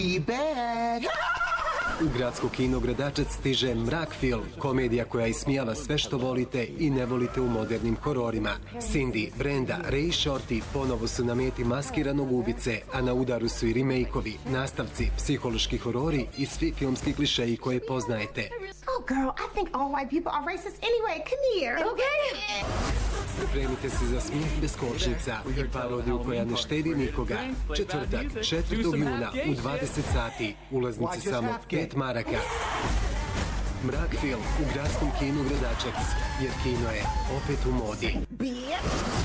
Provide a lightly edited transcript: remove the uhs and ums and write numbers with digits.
U gradsko kino Gradačac stiže Mrak film, komedija koja ismijava sve što volite i ne volite u modernim hororima. Cindy, Brenda, Ray i Shorty ponovo su na meti maskiranog ubice, a na udaru su i remake-ovi, nastavci, psihološki horori i svi filmski klišeji koje poznajete. Oh girl, I think all white people are racist anyway. Come here. Okay? Pripremite se za smijeh bez kočnica i parodiju koja ne štedi nikoga. Četvrtak, 4. juna u 20 sati. Ulaznici samo 5 maraka. Mrak film u gradskom kinu Gradačac, jer kino je opet u modi.